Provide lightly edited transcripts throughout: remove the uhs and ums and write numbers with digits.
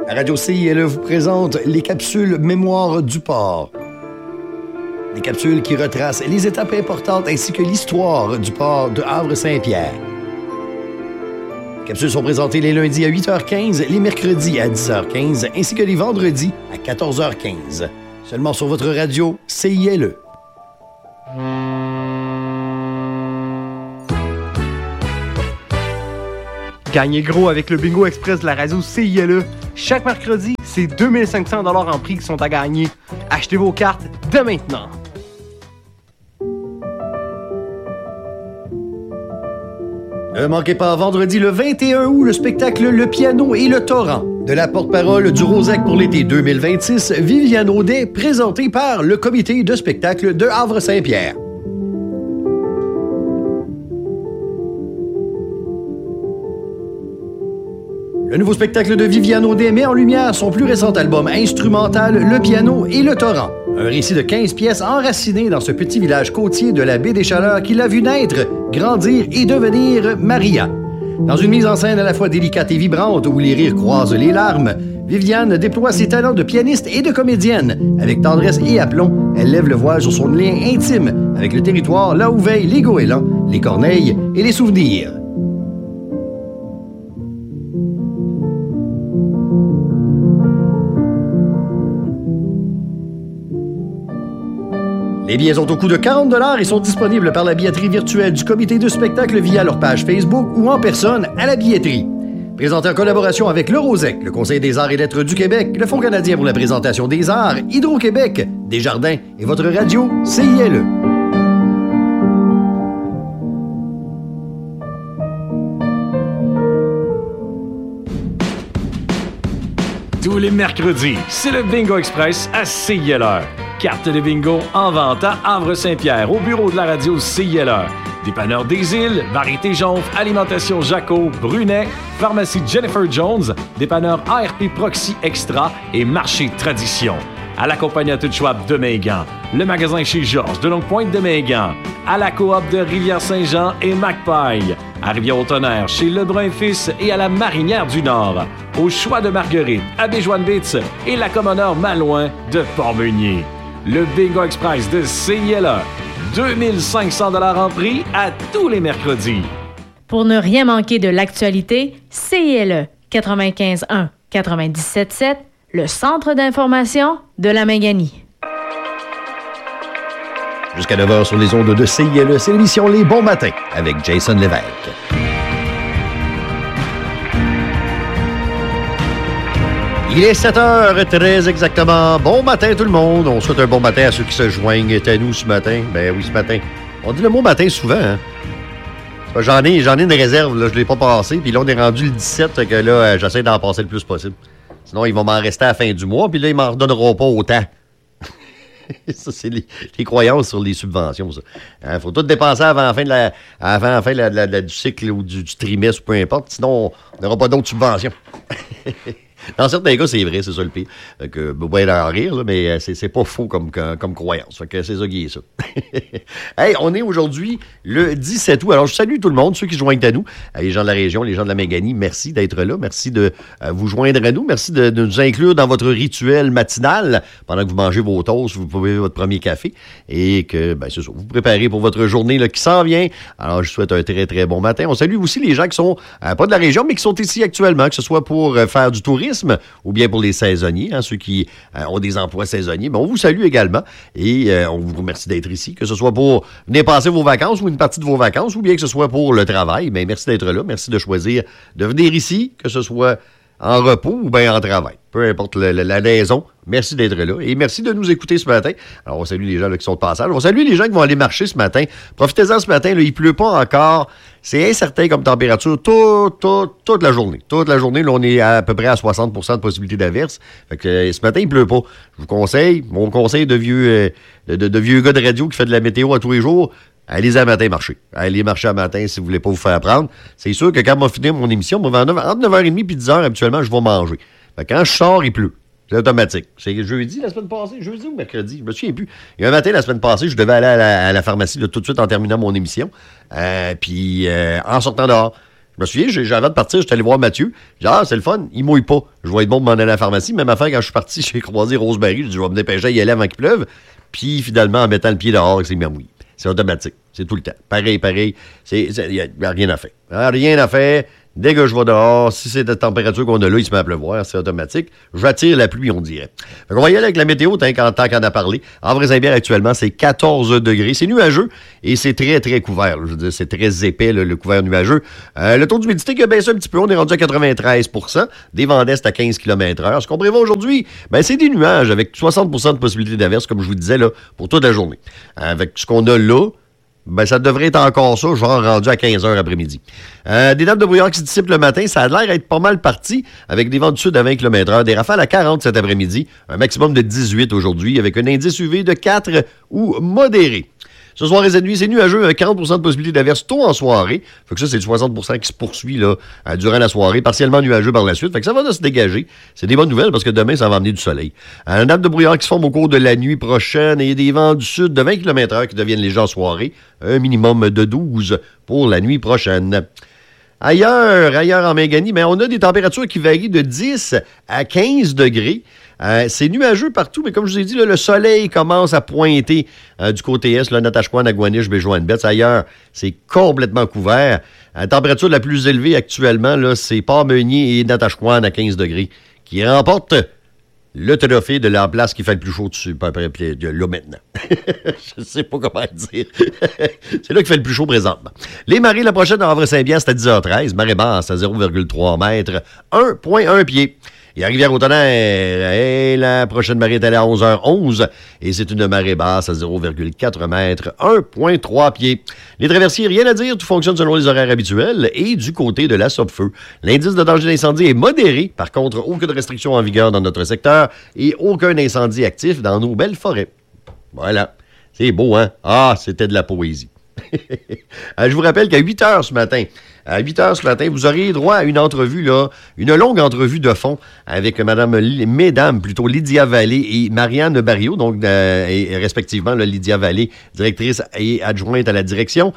La radio CILE vous présente les capsules Mémoire du port. Des capsules qui retracent les étapes importantes ainsi que l'histoire du port de Havre-Saint-Pierre. Les capsules sont présentées les lundis à 8h15, les mercredis à 10h15 ainsi que les vendredis à 14h15. Seulement sur votre radio CILE. Gagnez gros avec le Bingo Express de la radio CILE. Chaque mercredi, c'est 2500 $ en prix qui sont à gagner. Achetez vos cartes dès maintenant. Ne manquez pas vendredi le 21 août le spectacle Le Piano et le Torrent. De la porte-parole du Rosec pour l'été 2026, Viviane Audet, présentée par le comité de spectacle de Havre-Saint-Pierre. Le nouveau spectacle de Viviane Audet met en lumière son plus récent album instrumental Le Piano et le Torrent. Un récit de 15 pièces enracinées dans ce petit village côtier de la baie des Chaleurs qui l'a vu naître, grandir et devenir Maria. Dans une mise en scène à la fois délicate et vibrante où les rires croisent les larmes, Viviane déploie ses talents de pianiste et de comédienne. Avec tendresse et aplomb, elle lève le voile sur son lien intime avec le territoire là où veillent les goélands, les corneilles et les souvenirs. Les billets sont au coût de 40 $ et sont disponibles par la billetterie virtuelle du comité de spectacle via leur page Facebook ou en personne à la billetterie. Présenté en collaboration avec le Rosec, le Conseil des arts et lettres du Québec, le Fonds canadien pour la présentation des arts, Hydro-Québec, Desjardins et votre radio CILE. Tous les mercredis, c'est le Bingo Express à CILE. Carte de bingo en vente à Havre-Saint-Pierre, au bureau de la radio CILE. Dépanneur des Îles, Variété Jonf, Alimentation Jaco, Brunet, Pharmacie Jennifer Jones, Dépanneur ARP Proxy Extra et Marché Tradition. À la Compagnie Schwab de Mingan, le magasin chez Georges de Longue-Pointe de Mingan, à la coop de Rivière-Saint-Jean et Macpaille, à Rivière-au-Tonnerre chez Lebrun-Fils et à la Marinière du Nord, au Choix de Marguerite, à Béjoine-Bitz et la Commoneur Malouin de Port-Meunier. Le Bingo Express de CILE, 2500 $ en prix à tous les mercredis. Pour ne rien manquer de l'actualité, CILE 95.1 97.7, le centre d'information de la Minganie. Jusqu'à 9h sur les ondes de CILE, c'est l'émission Les Bons Matins avec Jason Lévesque. Il est 7h, très exactement. Bon matin tout le monde. On souhaite un bon matin à ceux qui se joignent à nous ce matin. Ben oui, ce matin. On dit le mot matin souvent, hein? J'en ai une réserve, là, je ne l'ai pas passé. Puis là, on est rendu le 17, fait que là, j'essaie d'en passer le plus possible. Sinon, ils vont m'en rester à la fin du mois, puis là, ils m'en redonneront pas autant. Ça, c'est les croyances sur les subventions, ça. Hein, faut tout dépenser avant la fin, du cycle ou du trimestre, peu importe. Sinon, on n'aura pas d'autres subventions. Dans certains cas, c'est vrai, c'est ça le pire. Fait que, ben, en rire, là, mais c'est pas faux comme croyance. Fait que c'est ça qui est ça. Hey, on est aujourd'hui le 17 août. Alors, je salue tout le monde, ceux qui se joignent à nous, les gens de la région, les gens de la Minganie. Merci d'être là. Merci de vous joindre à nous. Merci de nous inclure dans votre rituel matinal. Pendant que vous mangez vos toasts, vous buvez votre premier café. Et que, ben, c'est ça, vous préparez pour votre journée là, qui s'en vient. Alors, je souhaite un très, très bon matin. On salue aussi les gens qui sont pas de la région, mais qui sont ici actuellement, que ce soit pour faire du tourisme ou bien pour les saisonniers, hein, ceux qui ont des emplois saisonniers. Ben, on vous salue également et on vous remercie d'être ici, que ce soit pour venir passer vos vacances ou une partie de vos vacances ou bien que ce soit pour le travail. Ben, merci d'être là, merci de choisir de venir ici, que ce soit en repos ou bien en travail. Peu importe la raison, merci d'être là et merci de nous écouter ce matin. Alors, on salue les gens là, qui sont de passage. On salue les gens qui vont aller marcher ce matin. Profitez-en ce matin, là, il pleut pas encore. C'est incertain comme température toute la journée. Toute la journée, là, on est à peu près à 60% de possibilité d'averse. Fait que ce matin, il pleut pas. Je vous conseille, mon conseil de vieux gars de radio qui fait de la météo à tous les jours, allez à matin marcher. Allez marcher à matin si vous voulez pas vous faire prendre. C'est sûr que quand on va finir mon émission, entre 9h30 et 10h, habituellement, je vais manger. Fait que quand je sors, il pleut. C'est automatique. C'est jeudi la semaine passée, jeudi ou mercredi, je me souviens plus. Il y a un matin la semaine passée, je devais aller à la pharmacie là, tout de suite en terminant mon émission. Puis en sortant dehors, Je me souviens, avant de partir, j'étais allé voir Mathieu. J'ai dit, c'est le fun, il mouille pas. Je vais être bon pour m'en aller à la pharmacie. Même affaire, quand je suis parti, j'ai croisé Rosemary. J'ai dit, je vais me dépêcher à y aller avant qu'il pleuve. Puis, finalement, en mettant le pied dehors, il s'est mis à mouiller. C'est automatique. C'est tout le temps. Pareil. Il n'y a rien à faire. Rien à faire. Dès que je vais dehors, si c'est la température qu'on a là, il se met à pleuvoir, c'est automatique. J'attire la pluie, on dirait. On va y aller avec la météo, tant qu'on a parlé. En Vraie-Saint-Pierre, actuellement, c'est 14 degrés. C'est nuageux et c'est très, très couvert. Je veux dire, c'est très épais, le couvert nuageux. Le taux d'humidité qui a baissé un petit peu. On est rendu à 93 %. Des vents d'est à 15 km/h. Ce qu'on prévoit aujourd'hui, c'est des nuages avec 60 % de possibilité d'averse, comme je vous disais, là, pour toute la journée. Avec ce qu'on a là, ça devrait être encore ça, genre rendu à 15 h après-midi. Des nappes de brouillard qui se dissipent le matin, ça a l'air d'être pas mal parti, avec des vents du sud à 20 km/h, des rafales à 40 cet après-midi, un maximum de 18 aujourd'hui, avec un indice UV de 4 ou modéré. Ce soir et cette nuit, c'est nuageux, 40 % de possibilité d'averse tôt en soirée. Fait que ça, c'est le 60 % qui se poursuit là, durant la soirée, partiellement nuageux par la suite. Fait que ça va se dégager. C'est des bonnes nouvelles parce que demain, ça va amener du soleil. Un nappe de brouillard qui se forme au cours de la nuit prochaine et des vents du sud de 20 km/h qui deviennent légers en soirée. Un minimum de 12 pour la nuit prochaine. Ailleurs en Méganie, on a des températures qui varient de 10 à 15 degrés. C'est nuageux partout, mais comme je vous ai dit, là, le soleil commence à pointer du côté est, Natashquan, Agouaniche, Béjoine-Betts. Ailleurs, c'est complètement couvert. La température la plus élevée actuellement, là, c'est Port-Meunier et Natashquan à 15 degrés, qui remportent le trophée de la place qui fait le plus chaud dessus, là maintenant. Je sais pas comment dire. C'est là qu'il fait le plus chaud présentement. Les marées, la prochaine en Havre-Saint-Pierre, c'est à 10h13. Marée basse à 0,3 mètres, 1,1 pied. Et à Rivière-au-Tonnerre, la prochaine marée est allée à 11h11 et c'est une marée basse à 0,4 mètres, 1,3 pieds. Les traversiers, rien à dire, tout fonctionne selon les horaires habituels et du côté de la Sopfeu. L'indice de danger d'incendie est modéré. Par contre, aucune restriction en vigueur dans notre secteur et aucun incendie actif dans nos belles forêts. Voilà. C'est beau, hein? C'était de la poésie. Je vous rappelle qu'à 8h ce matin, vous aurez droit à une entrevue, là, une longue entrevue de fond avec mesdames, Lydia Vallée et Marianne Barriot, donc et respectivement Lydia Vallée, directrice et adjointe à la direction.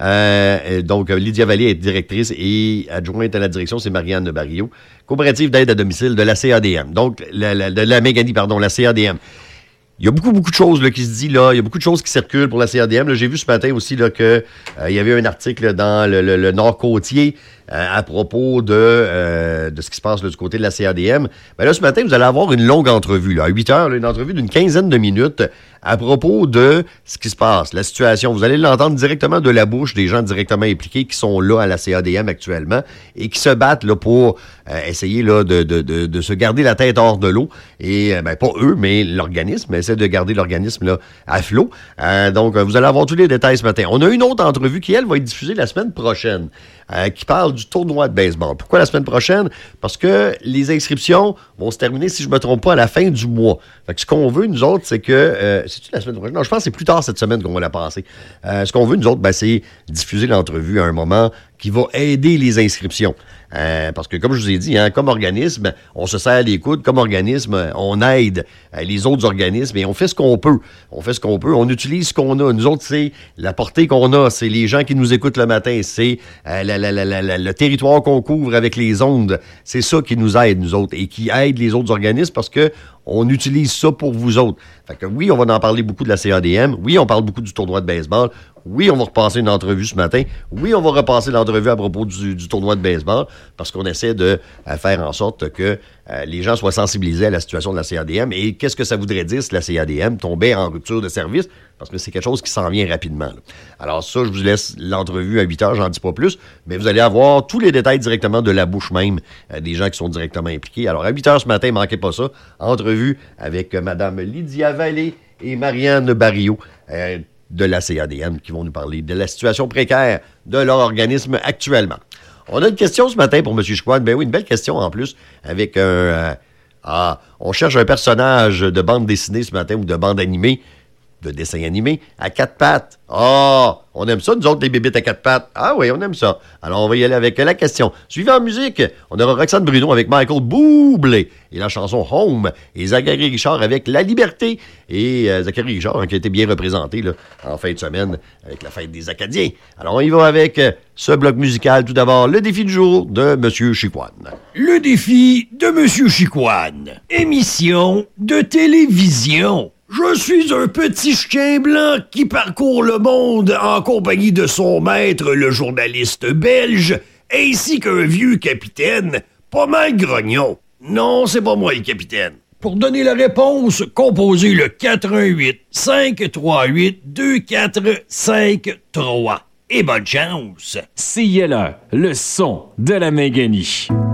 Donc Lydia Vallée est directrice et adjointe à la direction, c'est Marianne Barriot, coopérative d'aide à domicile de la CADM. Donc de la Méganie, la CADM. Il y a beaucoup de choses là, qui se disent là. Il y a beaucoup de choses qui circulent pour la CADM. Là, j'ai vu ce matin aussi là, que il y avait un article là, dans le Nord-Côtier à propos de ce qui se passe là, du côté de la CADM. Là, ce matin, vous allez avoir une longue entrevue. Là, à 8 heures, là, une entrevue d'une quinzaine de minutes à propos de ce qui se passe, la situation. Vous allez l'entendre directement de la bouche des gens directement impliqués qui sont là à la CADM actuellement et qui se battent là, pour essayer là, de se garder la tête hors de l'eau. Et pas eux, mais l'organisme essaie de garder l'organisme là, à flot. Donc, vous allez avoir tous les détails ce matin. On a une autre entrevue qui, elle, va être diffusée la semaine prochaine, qui parle du tournoi de baseball. Pourquoi la semaine prochaine? Parce que les inscriptions vont se terminer, si je ne me trompe pas, à la fin du mois. Fait que ce qu'on veut, nous autres, c'est que... c'est-tu la semaine prochaine? Non, je pense que c'est plus tard cette semaine qu'on va la passer. Ce qu'on veut, nous autres, c'est diffuser l'entrevue à un moment qui va aider les inscriptions. Parce que, comme je vous ai dit, comme organisme, on se serre les coudes. Comme organisme, on aide les autres organismes et on fait ce qu'on peut. On utilise ce qu'on a. Nous autres, c'est la portée qu'on a. C'est les gens qui nous écoutent le matin. C'est le territoire qu'on couvre avec les ondes. C'est ça qui nous aide, nous autres, et qui aide les autres organismes parce que on utilise ça pour vous autres. Fait que oui, on va en parler beaucoup de la CADM. Oui, on parle beaucoup du tournoi de baseball. Oui, on va repasser une entrevue ce matin. Oui, on va repasser l'entrevue à propos du tournoi de baseball parce qu'on essaie de faire en sorte que les gens soient sensibilisés à la situation de la CADM. Et qu'est-ce que ça voudrait dire si la CADM tombait en rupture de service? Parce que c'est quelque chose qui s'en vient rapidement. Là. Alors ça, je vous laisse l'entrevue à 8 heures, j'en dis pas plus, mais vous allez avoir tous les détails directement de la bouche même des gens qui sont directement impliqués. Alors à 8 heures ce matin, manquez pas ça, entrevue avec Mme Lydia Vallée et Marianne Barriot de la CADM qui vont nous parler de la situation précaire de leur organisme actuellement. On a une question ce matin pour M. Chicoine. Ben oui, une belle question en plus avec on cherche un personnage de bande dessinée ce matin ou de bande animée. de dessins animés à 4 pattes. Ah, on aime ça, nous autres, les bébites à 4 pattes. Ah oui, on aime ça. Alors, on va y aller avec la question. Suivant en musique, on aura Roxane Bruno avec Michael Bublé et la chanson Home. Et Zachary Richard avec La Liberté. Et Zachary Richard, qui a été bien représenté là, en fin de semaine avec la fête des Acadiens. Alors, on y va avec ce bloc musical. Tout d'abord, le défi du jour de M. Chicoine. Le défi de M. Chicoine. Émission de télévision. Je suis un petit chien blanc qui parcourt le monde en compagnie de son maître, le journaliste belge, ainsi qu'un vieux capitaine, pas mal grognon. Non, c'est pas moi le capitaine. Pour donner la réponse, composez le 418-538-2453. Et bonne chance! CILE, le son de la Mégonie.